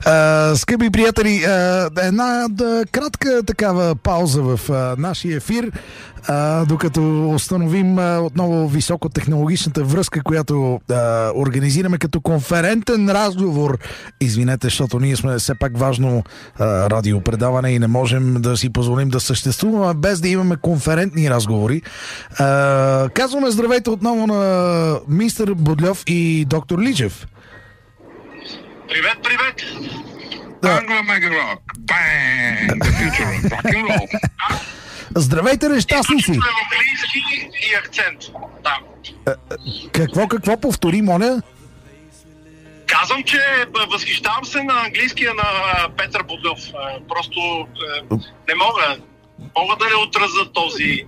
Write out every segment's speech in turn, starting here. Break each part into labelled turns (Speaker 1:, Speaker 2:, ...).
Speaker 1: Скъпи приятели, една кратка такава пауза в нашия ефир, докато установим отново високотехнологичната връзка, която организираме като конферентен разговор. Извинете, защото ние сме все пак важно радиопредаване и не можем да си позволим да съществуваме без да имаме конферентни разговори. Казваме здравейте отново на мистер Будлев и доктор Личев.
Speaker 2: Привет, привет! Anglo Mega Rock. Bang! The future of rock and roll.
Speaker 1: Здравейте, нещастници!
Speaker 2: Английски и акцент. Да.
Speaker 1: Какво повтори, моля?
Speaker 2: Казвам, че възхищавам се на английския на Петър Будлев. Просто не мога да не отразя този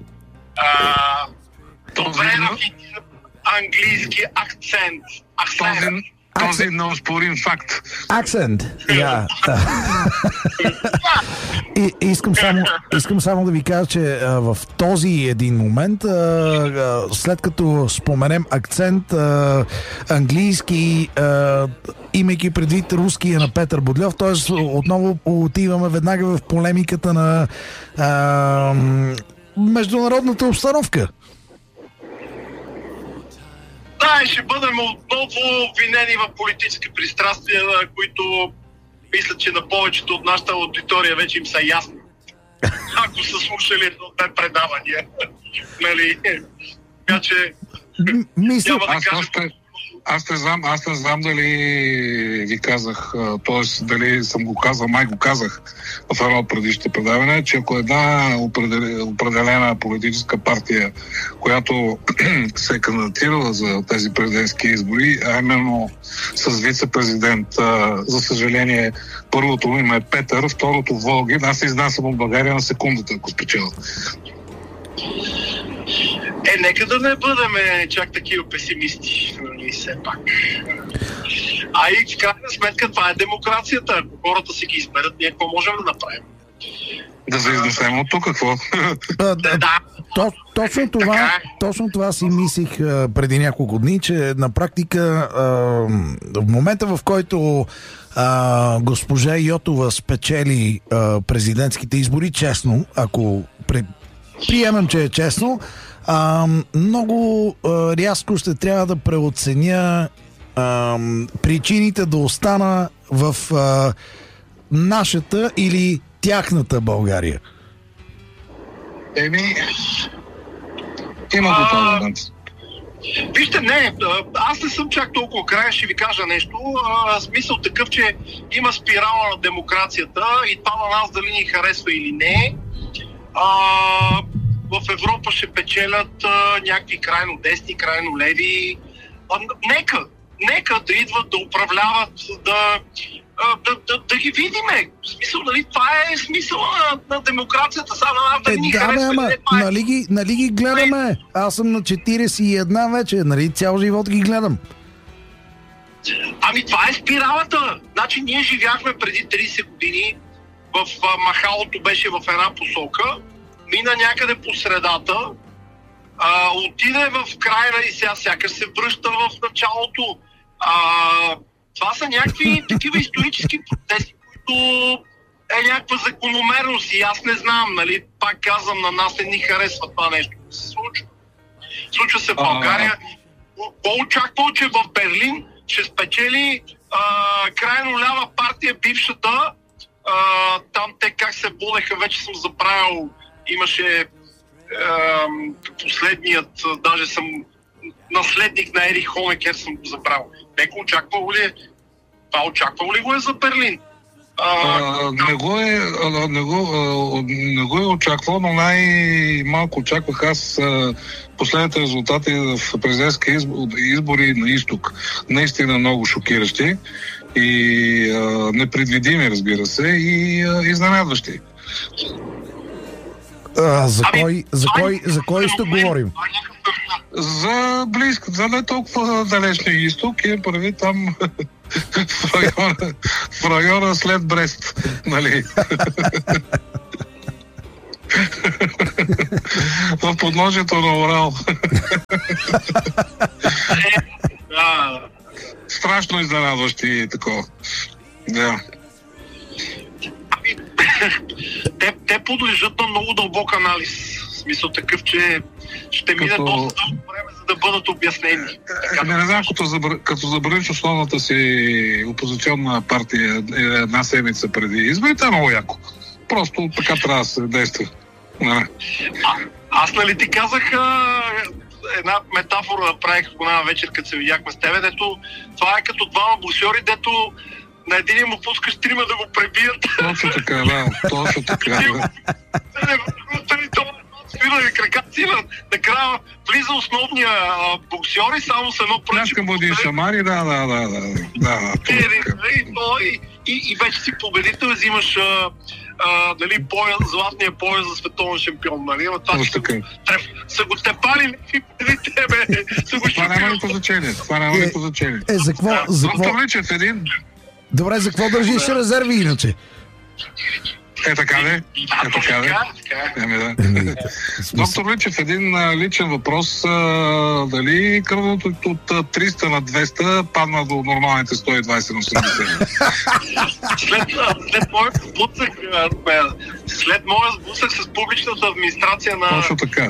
Speaker 2: добре рафиниран английски акцент.
Speaker 3: Този неоспорим факт.
Speaker 1: Акцент. Искам само да ви кажа, че в този един момент, след като споменем акцент, английски, имайки предвид руския на Петър Будлев, т.е. отново отиваме веднага в полемиката на международната обстановка.
Speaker 2: Да, ще бъдем отново обвинени в политически пристрастия, които мисля, че на повечето от нашата аудитория вече им са ясни. Ако са слушали едно предавания. Нали? Така че няма да кажа...
Speaker 3: Аз не знам дали ви казах, т.е. дали съм го казал, май го казах в едно от предишните предавания, че ако една определена политическа партия, която се е кандидатирала за тези президентски избори, а именно с вице-президент, за съжаление, първото му име е Петър, второто Волгин, аз се изнасям от България на секундата, ако спечеля.
Speaker 2: Нека да не бъдем чак такива песимисти, нали, все пак. А и в крайна сметка това е демокрацията. Ако хората си ги изберат, ние какво можем да направим?
Speaker 3: Да се изнесем от тук, какво?
Speaker 2: Да.
Speaker 1: Точно това си мислих преди няколко дни, че на практика в момента, в който госпожа Йотова спечели президентските избори, честно, ако приемам, че е честно, много рязко ще трябва да преоценя причините да остана в нашата или тяхната България.
Speaker 3: Има го това.
Speaker 2: Вижте, аз не съм чак толкова крайен, ще ви кажа нещо. Смисъл такъв, че има спирала на демокрацията и това на нас дали ни харесва или не. В Европа ще печелят някакви крайно десни, крайно леви. Нека да идват, да управляват, да ги видиме. В смисъл, нали, това е смисъл на демокрацията. Сега на нас да ни харесва.
Speaker 1: Нали ги гледаме? Аз съм на 41 вече, нали, цял живот ги гледам.
Speaker 2: Ами това е спиралата. Значи ние живяхме преди 30 години в махалото беше в една посока, мина някъде по средата, отиде в крайна и сега сякаш се връща в началото. Това са някакви такива исторически процеси, които е някаква закономерност и аз не знам, нали, пак казвам, на нас не ни харесва това нещо да се случва. Случва се в България. По-очаквал, че в Берлин ще спечели крайно лява партия, бившата. Там те как се водеха, вече съм забравил, имаше последният, даже съм наследник на Ерих Хонекер, съм го забравил. Неко очаквал ли? Това очаквал ли го е за Берлин?
Speaker 3: Не го е очаквал, но най-малко очаквах аз последните резултати в президентски избори на изток. Наистина много шокиращи и непредвидими, разбира се, и изненадващи.
Speaker 1: За кой ще говорим?
Speaker 3: За близко, за не толкова далечния изток, и прави там в района след Брест, нали? В подножието на Урал. Страшно изненадващи такова. Да.
Speaker 2: те подлежат на много дълбок анализ. В смисъл такъв, че ще мине доста дълго време, за да бъдат обяснени.
Speaker 3: Не знам, като забраниш основната си опозиционна партия една седмица преди изборите, е много яко. Просто така трябва да се действа.
Speaker 2: Аз нали ти казах една метафора направих една вечер, като се видяхме с тебе, дето това е като двама боксьори, дето на един му пускаш трима да го пребият.
Speaker 3: Точно така, да. Точно така, да.
Speaker 2: Свирали кракаци, накрая влиза основния боксьор и само с едно пръче.
Speaker 3: Някакъм един шамари, да.
Speaker 2: И вече си победител, взимаш златния пояс за световен шампион. Нали? Са го тепали преди тебе.
Speaker 3: Това няма никакво значение.
Speaker 1: За какво? Добре, за какво държиш резерви иначе?
Speaker 3: Така де. Доктор Личев, един личен въпрос. Дали кръвното от 300 на 200 падна до нормалните 120 на
Speaker 2: 80? След моя сблъсък с публичната администрация на...
Speaker 3: Точно така.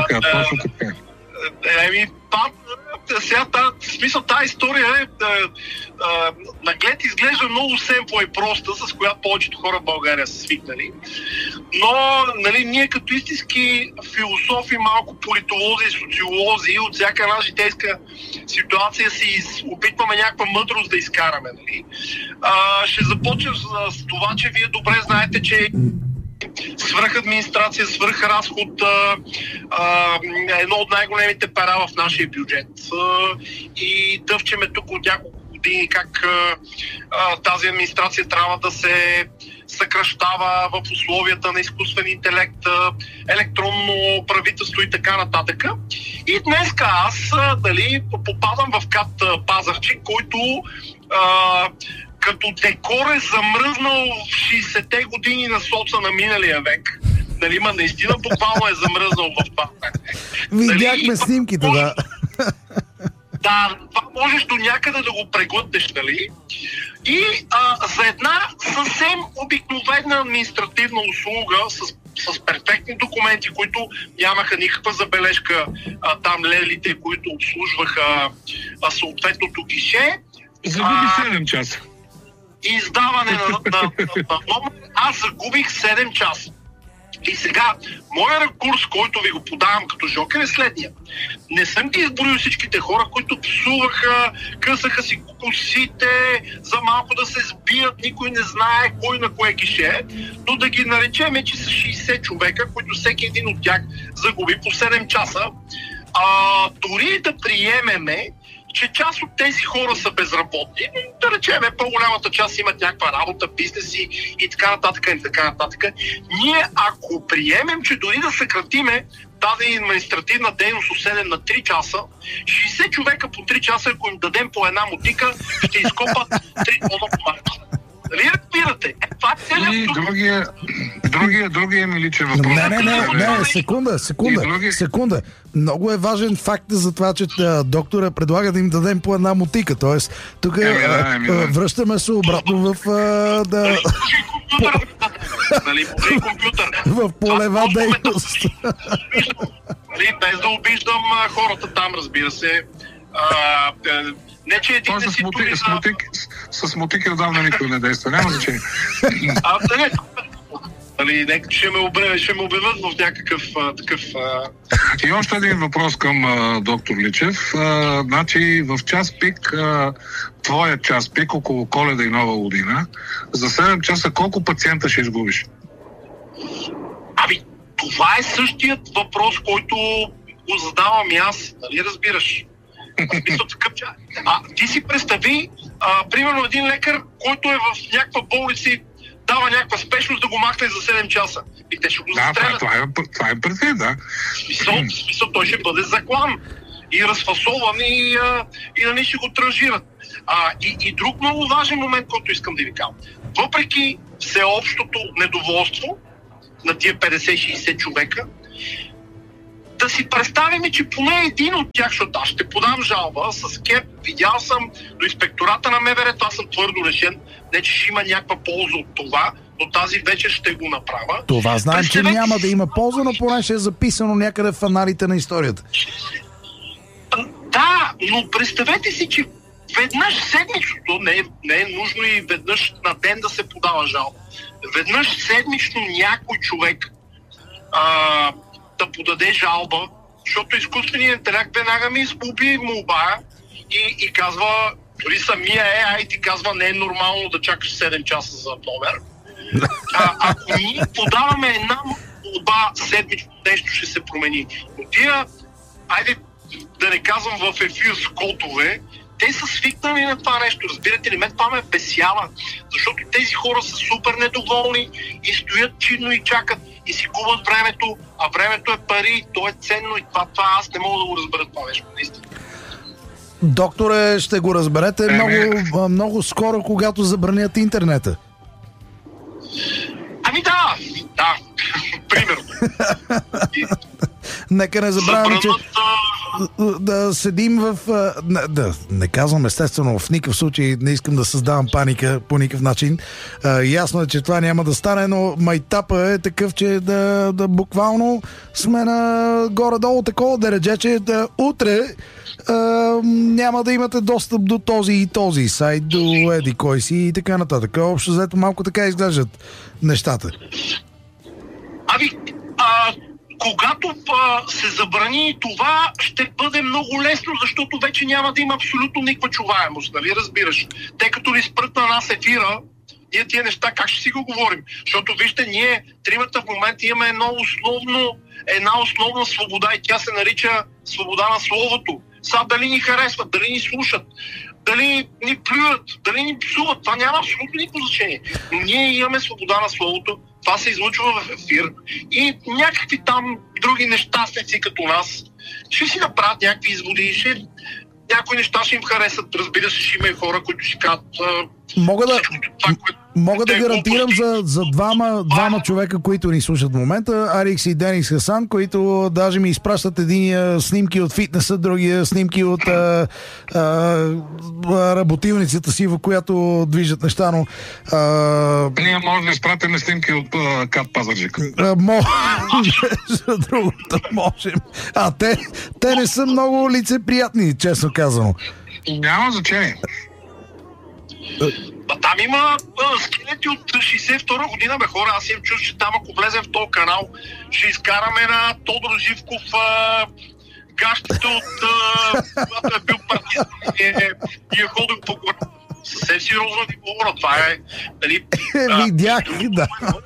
Speaker 2: Сега, в смисъл, тази история наглед изглежда много семпла и проста, с която повечето хора в България са свикнали. Но, нали, ние като истински философи, малко политолози и социолози, от всяка една житейска ситуация си опитваме някаква мъдрост да изкараме. Нали. Ще започнем с това, че вие добре знаете, че свръхадминистрация, свръхразход едно от най-големите пера в нашия бюджет. И дъвчеме тук от няколко години как тази администрация трябва да се съкращава в условията на изкуствен интелект, електронно правителство и така нататък. И днеска аз попадам в КАТ Пазарджик, който като декор е замръзнал в 60-те години на соца на миналия век. Нали, наистина буквално е замръзнал в това.
Speaker 1: Видяхме снимките, да.
Speaker 2: Да, това можеш до някъде да го преглътнеш, нали? И за една съвсем обикновена административна услуга с перфектни документи, които нямаха никаква забележка, там лелите, които обслужваха съответното гише.
Speaker 3: Загуби 7 часа.
Speaker 2: Издаване на номер, аз загубих 7 часа. И сега, моят ракурс, който ви го подавам като жокер, е следния. Не съм ги изборил всичките хора, които псуваха, късаха си косите, за малко да се сбият, никой не знае кой на кое гише, но да ги наречеме, че са 60 човека, които всеки един от тях загуби по 7 часа. Дори да приемеме, че част от тези хора са безработни, да речеме, по-голямата част имат някаква работа, бизнеси и така нататък. Ние, ако приемем, че дори да съкратиме тази административна дейност от 7 на 3 часа, 60 човека по 3 часа, ако им дадем по една мотика, ще изкопат 3 тона помарки. Нали разбирате? Това е целият
Speaker 3: другия ми личен въпрос.
Speaker 1: Не, секунда. Много е важен факт за това, че доктора предлага да им дадем по една мотика. Тоест, тук връщаме се обратно в в полева дейност.
Speaker 2: Без да обиждам хората там, разбира се. Не, че един
Speaker 3: с мотики отдавна никой не действа. Няма значение.
Speaker 2: Ще ме обявят в някакъв такъв...
Speaker 3: И още един въпрос към доктор Личев. Значи в час пик, твоя час пик, около Коледа и Нова година, за 7 часа колко пациента ще изгубиш?
Speaker 2: Това е същият въпрос, който го задавам и аз. Нали разбираш? Ти си представи, примерно един лекар, който е в някаква болница и дава някаква спешност да го махне за 7 часа. И те ще го застрелят.
Speaker 3: Това е предвид, да.
Speaker 2: Смисъл, той ще бъде заклан и разфасован и нали ще го транжират. И друг много важен момент, който искам да ви кажа. Въпреки всеобщото недоволство на тия 50-60 човека, да си представим, че поне един от тях, защото аз ще подам жалба с КЕП, видял съм до инспектората на МВР, това съм твърдо решен, не че ще има някаква полза от това, но тази вечер ще го направя.
Speaker 1: Това знаем, че няма да има полза, но поне ще е записано някъде в аналите на историята.
Speaker 2: Да, но представете си, че веднъж седмично, не е нужно и веднъж на ден да се подава жалба. Веднъж седмично някой човек да подаде жалба, защото изкуственият интелект веднага ми изгуби молба и казва, дори самия AI ти казва, не е нормално да чакаш 7 часа за номер. Ако ние подаваме една молба седмично, нещо ще се промени. Но тия, айде да не казвам в ефир с котове, те са свикнали на това нещо. Разбирате ли, мен това ме бесява, защото тези хора са супер недоволни и стоят чинно и чакат и си губят времето, а времето е пари, то е ценно и това аз не мога да го разбера това нещо, наистина.
Speaker 1: Докторе, ще го разберете много скоро, когато забранят интернета.
Speaker 2: Ами да, примерно.
Speaker 1: Нека не забравяме, че да седим в... не казвам естествено, в никакъв случай не искам да създавам паника по никакъв начин. Ясно е, че това няма да стане, но майтапа е такъв, че да буквално сме на горе-долу такова дередже, че утре няма да имате достъп до този и този сайт, до еди кой си и така нататък. Общо взето малко така изглеждат нещата.
Speaker 2: Когато се забрани това, ще бъде много лесно, защото вече няма да има абсолютно никаква чуваемост, нали разбираш? Тъй като ни спрат на нас ефира, ние тия неща как ще си го говорим? Защото вижте, ние тримата в момента имаме една основна свобода и тя се нарича свобода на словото. Сега дали ни харесват, дали ни слушат, дали ни плюят, дали ни псуват, това няма абсолютно никакво значение. Но ние имаме свобода на словото, това се излъчва в ефир и някакви там други нещастници като нас ще си направят някакви изводи, някои неща ще им харесат, разбира се, ще има и хора, които ще кажат...
Speaker 1: Мога да гарантирам за двама човека, които ни слушат в момента, Арикс и Денис Хасан, които даже ми изпращат единия снимки от фитнеса, другия снимки от работилницата си, в която движат неща, но...
Speaker 3: Ние може да изпратим снимки от Кат Пазарджик.
Speaker 1: За другото можем. Те не са много лицеприятни, честно казано.
Speaker 3: Няма значение.
Speaker 2: Там има скелети от 62 година, бе хора. Аз им чуш, че там ако влезем в този канал, ще изкараме на Тодор Живков гащите от когато е бил партист и е ходил по гора. Съвсем сериозно ви говоря. Това е...
Speaker 1: Видях, да.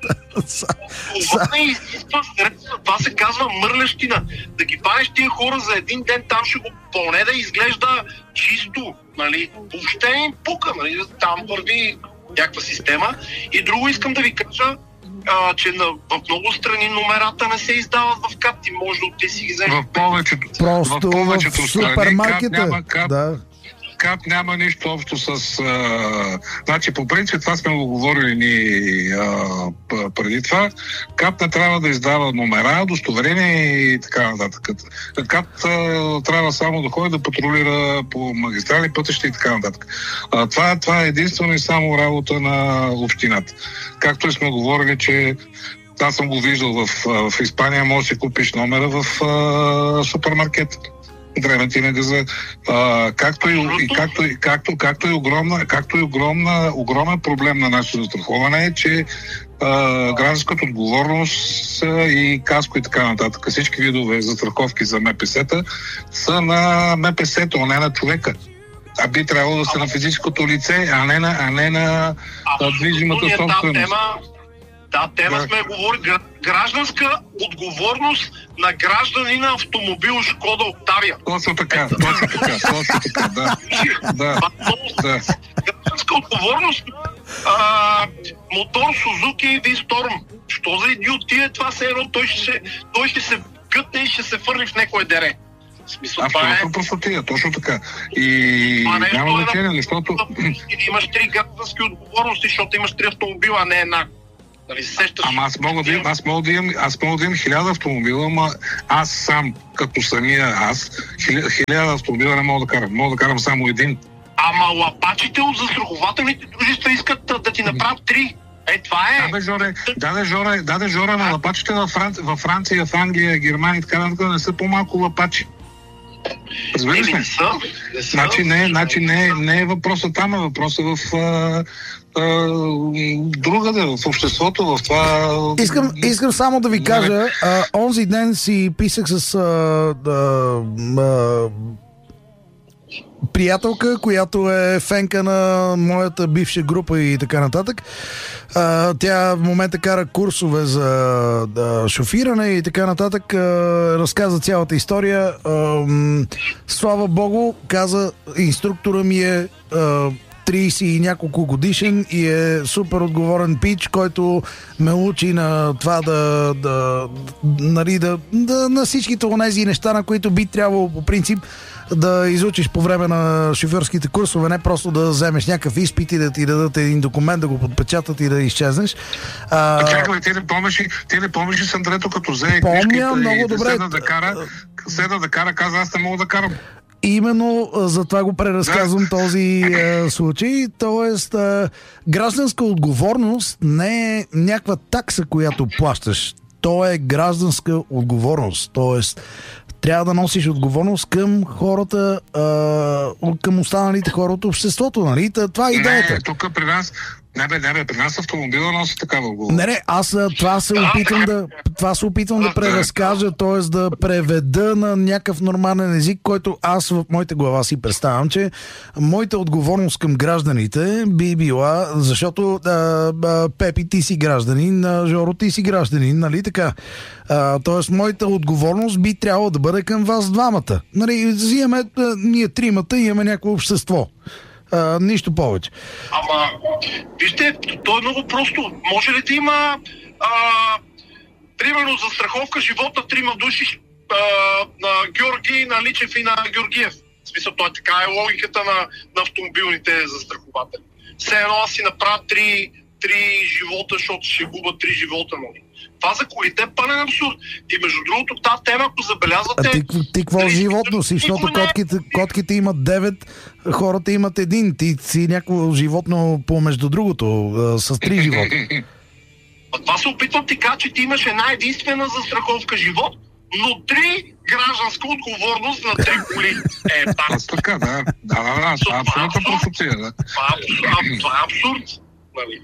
Speaker 2: Това се казва мърлещина. Да ги пареш тия хора за един ден, там ще го поне да изглежда чисто. Нали? Въобще им пука. Нали? Там върви някаква система. И друго искам да ви кажа, че в много страни номерата не се издават в КАТ. Ти може да си ги вземеш.
Speaker 3: В повечето
Speaker 1: в супермаркета.
Speaker 3: КАТ няма нищо общо с... Значи, по принцип, това сме го говорили ни преди това. КАТ не трябва да издава номера, удостоверения и така нататък. КАТ трябва само да ходи да патрулира по магистрали, пътища и така нататък. Това е единствено и само работа на общината. Както и сме говорили, че аз съм го виждал в Испания, може да си купиш номера в супермаркет. Древен магазин. Както и огромен проблем на нашето застраховане е, че гражданската отговорност и каско и така нататък, всички видове застраховки за МПС-та са на МПС-то, а не на човека. А би трябвало да са на физическото лице, а не на движимата собственост.
Speaker 2: Тема сме говорили. Гражданска отговорност на граждани на автомобил Шкода Октавия.
Speaker 3: Точно така, да.
Speaker 2: Гражданска отговорност на мотор Сузуки V-Storm. Що за идиотия е това? Той ще се гътне и ще се фърли в некое дере.
Speaker 3: Абсолютно простотия, точно така. И няма значение, защото...
Speaker 2: Имаш 3 граждански отговорности, защото имаш 3 автомобила, а не една.
Speaker 3: Ама аз мога да имам 1000 автомобила, ама аз сам, като самия аз, 1000 автомобила не мога да карам. Мога да карам само един.
Speaker 2: Ама лапачите от застрахователните дружества искат да ти направят 3. Това е.
Speaker 3: Даде Жоре, на лапачите във Франция, в Англия, Германия и така нататък не са по-малко лапачи. Разбираш ли?
Speaker 2: Не са.
Speaker 3: Значи не е въпросът там, е въпросът в другаде, в обществото, в това...
Speaker 1: Искам само да ви кажа, онзи ден си писах с приятелка, която е фенка на моята бивша група и така нататък. Тя в момента кара курсове за шофиране и така нататък. Разказа цялата история. Слава Богу, каза, инструктора ми е 30 и няколко годишен и е супер отговорен пич, който ме учи на това на всичките онези неща, на които би трябвало по принцип да изучиш по време на шофьорските курсове, не просто да вземеш някакъв изпит и да ти дадат един документ, да го подпечатат и да изчезнеш.
Speaker 3: Чакай, ти не помниш ли Сандрето, като взе книжката
Speaker 1: много добре.
Speaker 3: Седна да кара, каза, аз не мога да карам.
Speaker 1: Именно за това го преразказвам този случай. Тоест, гражданска отговорност не е някаква такса, която плащаш. То е гражданска отговорност. Тоест, трябва да носиш отговорност към хората, към останалите хора от обществото, нали? Това е идеята.
Speaker 3: Не, тук при нас... при нас автомобила носи такава отговорност.
Speaker 1: Не, аз това се опитвам да преразкажа, т.е. да преведа на някакъв нормален език, който аз в моята глава си представям, че моята отговорност към гражданите би била, защото Пепи, ти си гражданин, Жоро, ти си гражданин, нали така? Т.е. моята отговорност би трябвало да бъде към вас двамата. Нали, ние тримата имаме някакво общество. Нищо повече.
Speaker 2: Ама, вижте, то е много просто. Може ли да има примерно за страховка живота трима души на Георги, на Личев и на Георгиев? В смисъл, това така е логиката на автомобилните застрахователи. Все едно аз си направя три живота, защото ще губа 3 живота, нали? Това за колите е пълен абсурд. И между другото, тази тема, ако забелязвате...
Speaker 1: Ти какво животно си? Защото котките имат 9, хората имат 1. Ти си някакво животно помежду другото, с 3 живота.
Speaker 2: Това се опитвам ти кажа, че ти имаш една единствена застраховка живот, но 3 гражданска отговорност на 3 коли.
Speaker 3: Аз така, да. Това е абсолютно просоция, да.
Speaker 2: Това е абсурд. Нали?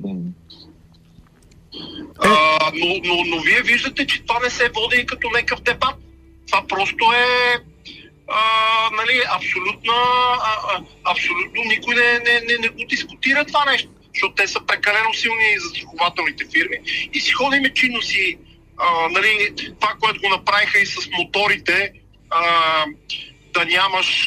Speaker 2: Но вие виждате, че това не се води и като някакъв дебат. Това просто е нали, абсолютно никой не го дискутира това нещо, защото те са прекалено силни застрахователните фирми и си ходиме чинно си нали, това, което го направиха и с моторите, да нямаш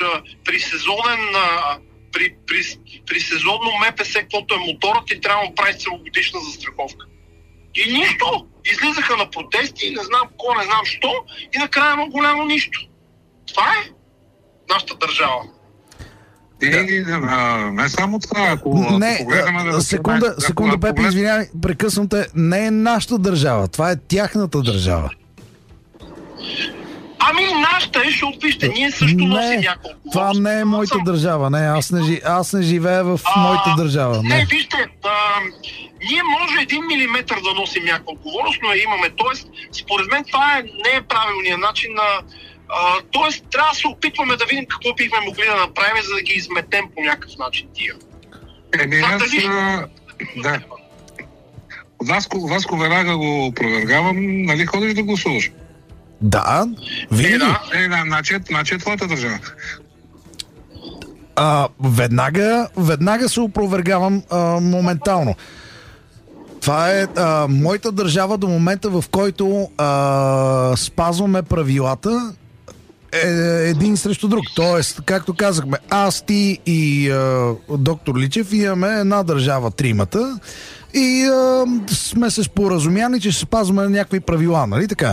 Speaker 2: при сезонно МПС, каквото е моторът, и трябва да прави целогодишна застраховка. И нищо. Излизаха на протести, не знам кой, не знам що, и накрая има голямо нищо. Това е нашата държава.
Speaker 3: Не само това,
Speaker 1: секунда, Пепи, извинявай, прекъсвам те. Не е нашата държава, това е тяхната държава.
Speaker 2: Ами нашата е, защото вижте, ние също носим няколко.
Speaker 1: Това не е моята държава, не, аз не живея в моята държава.
Speaker 2: Не, вижте, ние може 1 милиметър да носим някаква отговорност, но я имаме. Тоест, според мен това не е правилният начин на... Тоест, трябва да се опитваме да видим какво бихме могли да направим, за да ги изметем по някакъв начин тия.
Speaker 3: Да. Васко веднага го опровергавам, нали ходиш да гласуваш?
Speaker 1: Да, винаги.
Speaker 3: Значи е твоята държава.
Speaker 1: Веднага се опровергавам моментално. Това е моята държава до момента, в който спазваме правилата един срещу друг. Тоест, както казахме, аз, ти и доктор Личев имаме една държава, тримата, и сме се споразумяли, че ще спазваме някакви правила, нали така?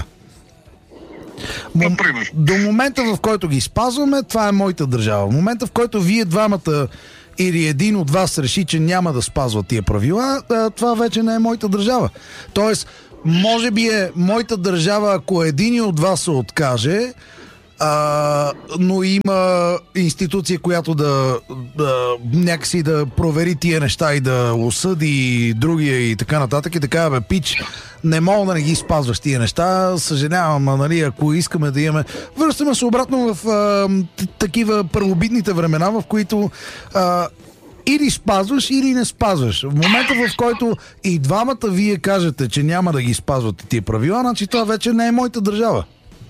Speaker 1: До момента, в който ги спазваме, това е моята държава. В момента, в който вие двамата или един от вас реши, че няма да спазва тия правила, това вече не е моята държава. Тоест, може би е моята държава, ако един от вас се откаже, но има институция, която да някакси да провери тия неща и да осъди другия и така нататък. И така, бе, пич, не мога да не ги спазваш тия неща. Съжалявам, нали, ако искаме да имаме... Връщаме се обратно в такива първобитните времена, в които или спазваш, или не спазваш. В момента, в който и двамата вие кажете, че няма да ги спазвате тия правила, значи това вече не е моята държава.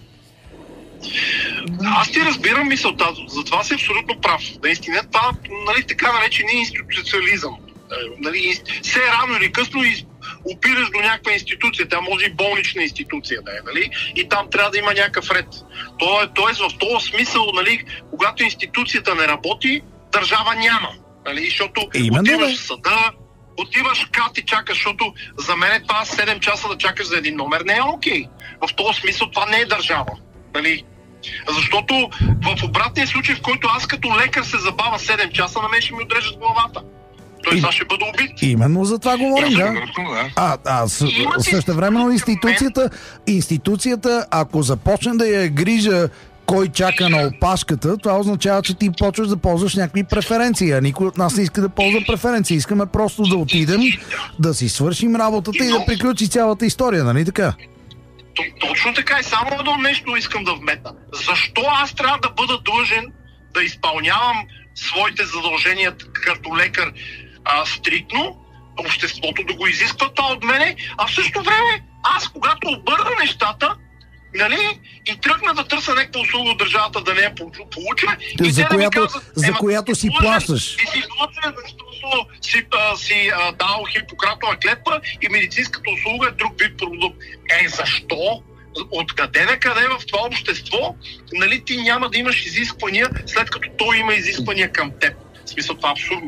Speaker 2: Аз ти разбирам мисълта, затова си абсолютно прав. Наистина, това, нали, така наречен институциализъм. Нали, все рано или късно опираш до някаква институция, тя може и болнична институция да е, нали? И там трябва да има някакъв ред. Тоест в този смисъл, нали, когато институцията не работи, държава няма. Нали? Защото отиваш в съда, отиваш кат и чакаш, защото за мен това 7 часа да чакаш за един номер не е окей. В този смисъл това не е държава. Нали? Защото в обратния случай, в който аз като лекар се забавя 7 часа, на мен ще ми отрежат главата. Той сега ще бъде убит.
Speaker 1: Именно за това говорим, да. Същевременно институцията, ако започне да я грижа кой чака на опашката, това означава, че ти почваш да ползваш някакви преференции, а никой от нас не иска да ползва преференции. Искаме просто да отидем, да си свършим работата и да приключи цялата история, нали така?
Speaker 2: Точно така, и само едно нещо искам да вметна. Защо аз трябва да бъда длъжен да изпълнявам своите задължения като лекар стриктно, обществото да го изисква това от мене, а в същото време аз, когато обърна нещата, нали, и тръгна да търся някаква услуга от държавата да не я получа, и
Speaker 1: за която си плащаш.
Speaker 2: Ти си длъжен, защото си дал Хипократова клетва и медицинската услуга е друг вид продукт. Защо? Откъде на къде в това общество, нали, ти няма да имаш изисквания, след като той има изисквания към теб? В смисъл, това е абсурдно.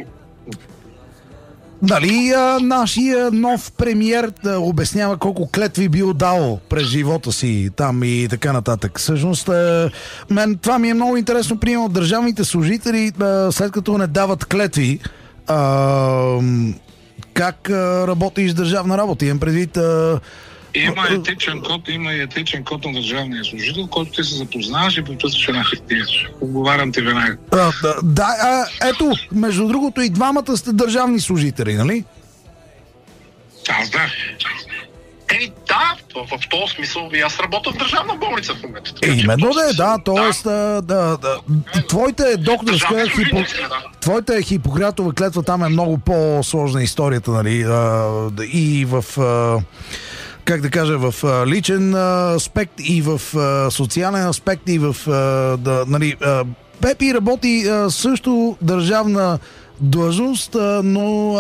Speaker 1: Дали нашия нов премиер да обяснява колко клетви бил дал през живота си там и така нататък. Всъщност, мен това ми е много интересно, примерно от държавните служители, след като не дават клетви, как работиш държавна работа? Имам предвид...
Speaker 3: Има и етичен код на държавния служител, който ти се запознаваш и потърсиш една хартия. Отговарям ти веднага.
Speaker 1: Ето, между другото и двамата сте държавни служители, нали?
Speaker 3: Аз да.
Speaker 2: Да, в този смисъл аз работя в държавна болница в момента.
Speaker 1: Именно да, т.е. твоята е докторска, твоята е Хипократова клетва, там е много по-сложна историята, нали? И в... как да кажа, в личен аспект и в социален аспект и в... нали, Пепи работи също държавна длъжност, но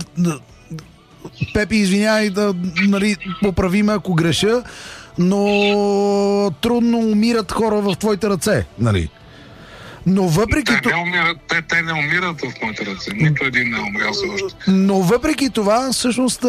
Speaker 1: Пепи, извинявай, нали, поправи ме ако греша, но трудно умират хора в твоите ръце, нали? Но въпреки това...
Speaker 3: Те не умират в моите ръце. Нито един не е умрял все още.
Speaker 1: Но въпреки това, всъщност...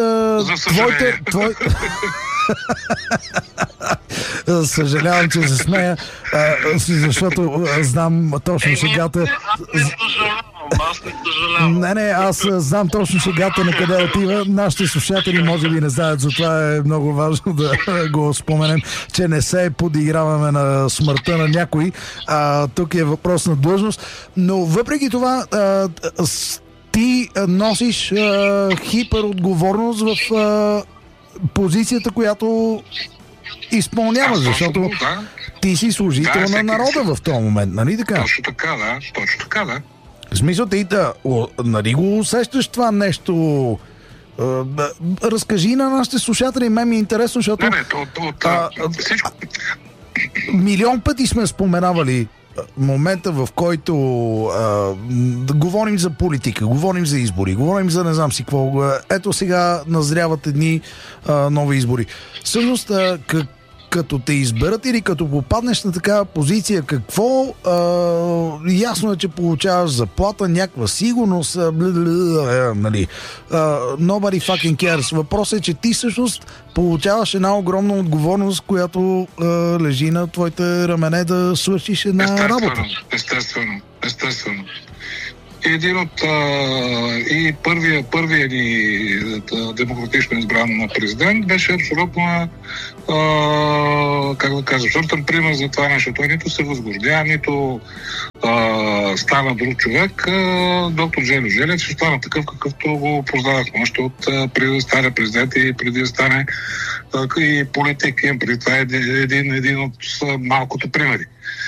Speaker 1: Съжалявам, че се смея, защото знам точно шегата.
Speaker 2: Аз не съжалявам.
Speaker 1: Не, аз знам точно шегата на къде отива. Нашите слушатели може би не знаят, затова е много важно да го споменем, че не се подиграваме на смъртта на някой. Тук е въпрос на длъжност. Но въпреки това, ти носиш хиперотговорност в позицията, като изпълняваш, защото ти си служител на народа в този момент, нали така?
Speaker 3: Точно така, да.
Speaker 1: В смисъл, ти нали го усещаш това нещо? Разкажи на нашите слушатели, мен ми е интересно, защото
Speaker 3: всичко...
Speaker 1: милион пъти сме споменавали момента, в който говорим за политика, говорим за избори, говорим за не знам си какво. Ето сега назряват едни нови избори. Всъщност, като те изберат или като попаднеш на такава позиция, какво? Ясно е, че получаваш заплата, някаква сигурност, нали. Nobody fucking cares. Въпросът е, че ти всъщност получаваш една огромна отговорност, която лежи на твоите рамене да свършиш една работа.
Speaker 3: Естествено. един от и първия ни демократично избран президент беше абсолютно как да кажа, абсолютен пример за това нещо. Той нито се възгордя, нито стана друг човек. Доктор Желю Желев ще стана такъв, какъвто го познавахме още от преди да стане президент и преди да стане и политик. Преди това е един от малкото примери.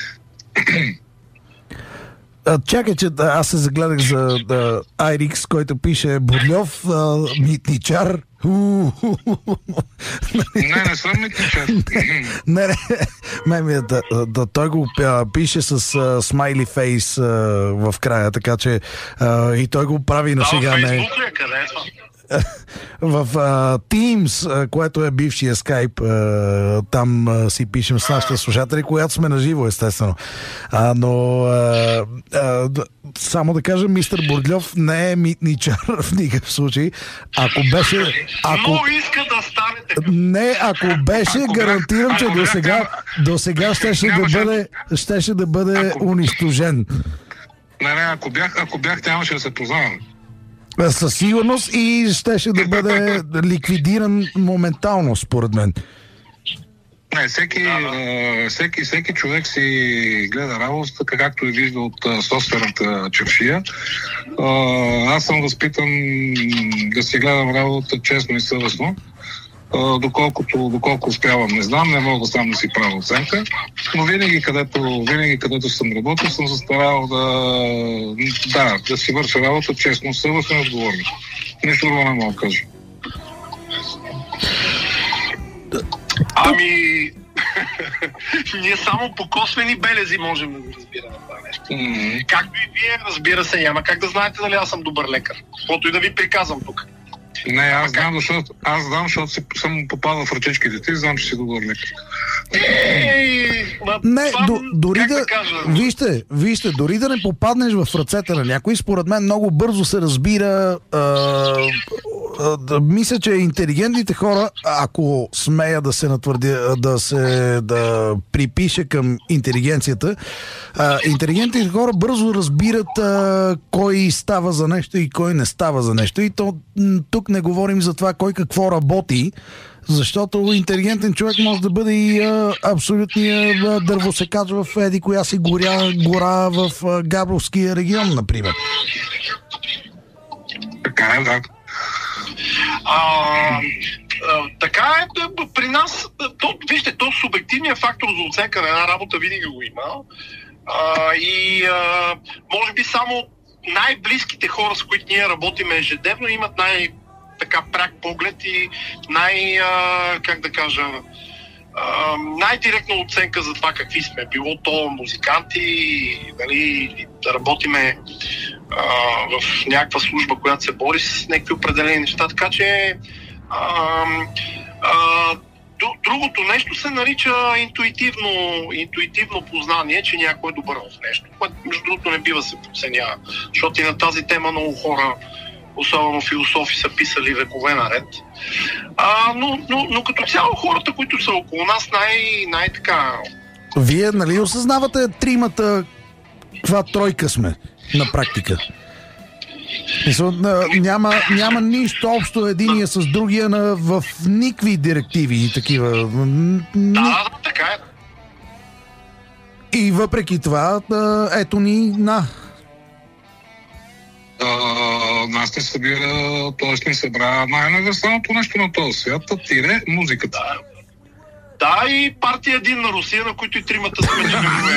Speaker 1: Чакай, че аз се загледах за Айрикс, който пише Бурльов, митничар.
Speaker 3: Не съм митничар.
Speaker 1: Не, той го пише с смайли фейс в края, така че и той го прави на сега.
Speaker 2: Фейсбук ли е? Къде е това?
Speaker 1: В Teams, което е бившия Skype, там си пишем с нашите слушатели, когато сме на живо, естествено. Но само да кажа, мистер Бурдльов не е митничар в никакъв случай. Ако беше...
Speaker 2: Много иска да стане.
Speaker 1: Не, ако беше, гарантирам, че до сега щеше да бъде унищожен.
Speaker 3: Не, ако бях, нямаше да се познавам.
Speaker 1: Със сигурност и щеше да бъде ликвидиран моментално, според мен.
Speaker 3: Не, всеки човек си гледа работата, както е вижда от собствената чевшия. Аз съм възпитан да си гледам работата честно и съвестно. Доколко успявам, не знам, не мога сам да си правя оценка, но винаги където съм работил, съм се старал да си върша работа честно, съвестно и отговорно. Нищо друго не мога да кажа.
Speaker 2: Ние само по косвени белези можем да го разбираме това нещо. Както и вие, разбира се, няма как да знаете дали аз съм добър лекар. Каквото и да ви приказвам тук.
Speaker 3: Не, аз знам, защото съм попадал в ръчичките ти, знам, че си добър лекар.
Speaker 1: Не, дори да... Вижте, дори да не попаднеш в ръцете на някой, според мен много бързо се разбира. Мисля, че интелигентните хора, ако смея да се натвърдя, да припиша към интелигенцията, интелигентните хора бързо разбират кой става за нещо и кой не става за нещо. И тук не говорим за това кой какво работи, защото интелигентен човек може да бъде и абсолютния дървосекач в еди коя си гора в Габровския регион, например.
Speaker 3: Така е, да.
Speaker 2: Така е при нас. Вижте, то субективният фактор за оценка на една работа винаги го има. Може би само най-близките хора, с които ние работим ежедневно, имат така пряк поглед и най-директна оценка за това какви сме. Било то музиканти, нали, да работиме в някаква служба, която се бори с някакви определени неща. Така че другото нещо се нарича интуитивно познание, че някой е добър в нещо. Което, между другото, не бива да се подценява. Защото и на тази тема много хора, особено философи, са писали векове наред. Но като цяло хората, които са около нас, най-така...
Speaker 1: Вие, нали, осъзнавате тримата каква тройка сме на практика? Няма нищо общо единия с другия в никакви директиви и такива.
Speaker 2: Да, така е.
Speaker 1: И въпреки това, ето ни
Speaker 3: нас не събира, т.е. не събра най-универсалното нещо на този свят, музиката.
Speaker 2: Да, и партия един на Русия, на които и тримата сме членове.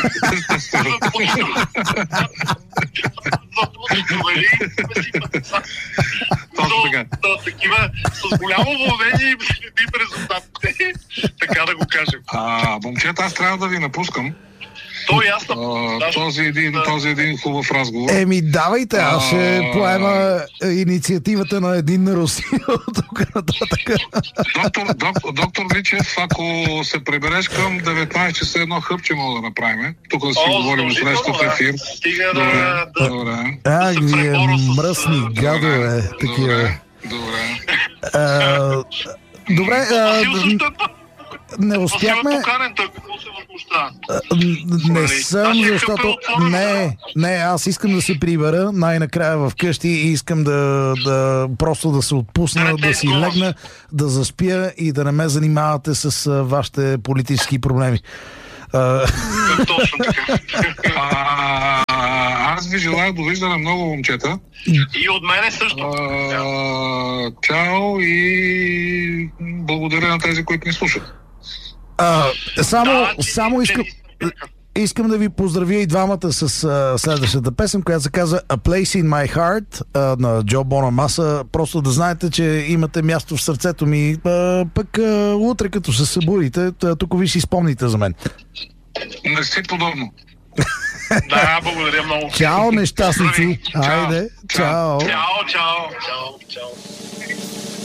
Speaker 2: Такива с голямо вълнение и следим резултатите, така да го кажем.
Speaker 3: Момчета, аз трябва да ви напускам.
Speaker 2: То е ясно.
Speaker 3: Този един хубав разговор.
Speaker 1: Давайте, аз ще поема инициативата на един на Русия от тук нататък.
Speaker 3: Доктор Личев, ако се прибереш към 19 часа, едно хъпче мога да направим. Тук да си говорим срещу в ефир.
Speaker 2: Стига
Speaker 1: вие мръсни гадове. Такива.
Speaker 3: Добре.
Speaker 1: Не успяхме. Не съм, защото... Не, аз искам да се прибера най-накрая вкъщи и искам да просто да се отпусна, да си легна, да заспя и да не ме занимавате с вашите политически проблеми.
Speaker 2: Точно така.
Speaker 3: Аз ви желая довиждане много, момчета.
Speaker 2: И от мене също.
Speaker 3: Чао и благодаря на тези, които ни слушат.
Speaker 1: Само искам да ви поздравя и двамата с следващата песен, която се казва A Place in My Heart на Джо Бонамаса. Просто да знаете, че имате място в сърцето ми. Пък утре, като се събудите, тук ви си спомните за мен.
Speaker 3: Не си подобно.
Speaker 2: Да, благодаря много.
Speaker 1: Чао, нещастници. Айде, чао.
Speaker 2: Чао.